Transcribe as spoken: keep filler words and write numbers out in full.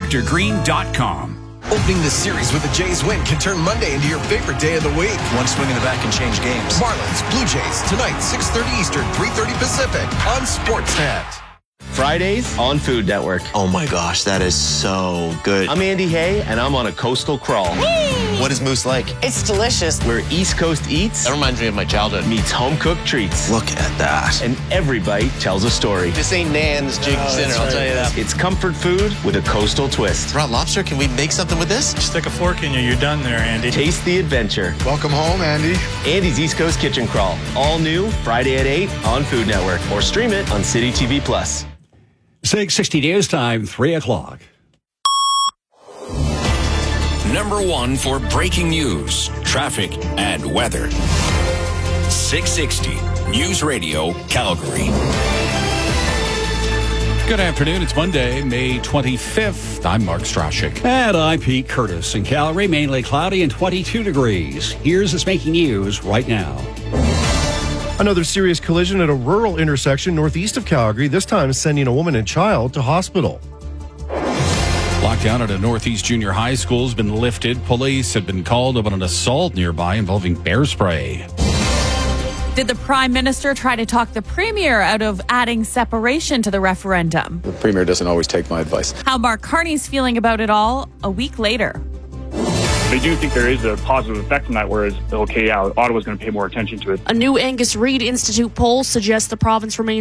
dr green dot com. Opening the series with the Jays win can turn Monday into your favorite day of the week. One swing in the bat can change games. Marlins, Blue Jays, tonight, six thirty Eastern, three thirty Pacific on Sportsnet. Fridays on Food Network. Oh my gosh, that is so good. I'm Andy Hay, and I'm on a coastal crawl. What is Moose like? It's delicious. Where East Coast eats That reminds me of my childhood. meets home-cooked treats. Look at that. And every bite tells a story. This ain't Nan's Jig Oh, Dinner, that's I'll right. tell you that. It's comfort food with a coastal twist. Raw lobster, can we make something with this? Stick a fork in you, you're done there, Andy. Taste the adventure. Welcome home, Andy. Andy's East Coast Kitchen Crawl. All new Friday at eight on Food Network. Or stream it on City T V Plus. six sixty News Time, three o'clock. Number one for breaking news, traffic, and weather. six sixty News Radio, Calgary. Good afternoon. It's Monday, May twenty-fifth. I'm Mark Strashik. And I'm Pete Curtis. In Calgary, mainly cloudy and twenty-two degrees. Here's what's making news right now. Another serious collision at a rural intersection northeast of Calgary, this time sending a woman and child to hospital. Lockdown at a Northeast Junior High School has been lifted. Police have been called about an assault nearby involving bear spray. Did the Prime Minister try to talk the Premier out of adding separation to the referendum? The Premier doesn't always take my advice. How Mark Carney's feeling about it all a week later. They do think there is a positive effect from that, whereas, okay, yeah, Ottawa's going to pay more attention to it. A new Angus Reid Institute poll suggests the province remains